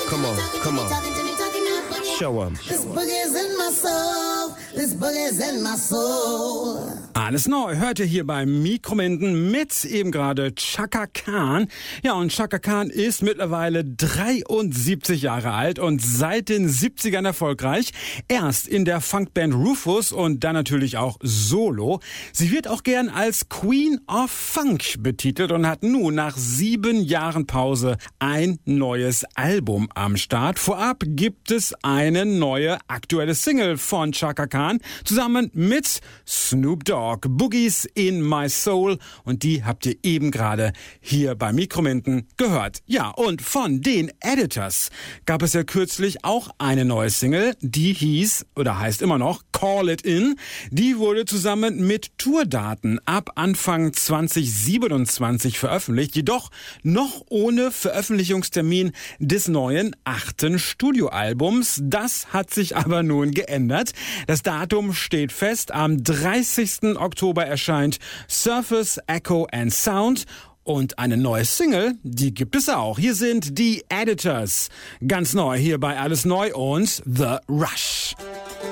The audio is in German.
Come on, come on. Show 'em. This boogie's in my soul. This boogie's in my soul. Alles neu hört ihr hier beim Mikromenden mit eben gerade Chaka Khan. Ja, und Chaka Khan ist mittlerweile 73 Jahre alt und seit den 70ern erfolgreich. Erst in der Funkband Rufus und dann natürlich auch solo. Sie wird auch gern als Queen of Funk betitelt und hat nun nach 7 Jahren Pause ein neues Album am Start. Vorab gibt es eine neue aktuelle Single von Chaka Khan zusammen mit Snoop Dogg. Boogies in My Soul, und die habt ihr eben gerade hier bei Mikromenden gehört. Ja, und von den Editors gab es ja kürzlich auch eine neue Single, die hieß oder heißt immer noch Call It In. Die wurde zusammen mit Tourdaten ab Anfang 2027 veröffentlicht, jedoch noch ohne Veröffentlichungstermin des neuen 8. Studioalbums. Das hat sich aber nun geändert. Das Datum steht fest, am 30. Oktober erscheint Surface, Echo and Sound. Und eine neue Single, die gibt es auch. Hier sind die Editors. Ganz neu hier bei Alles Neu und The Rush.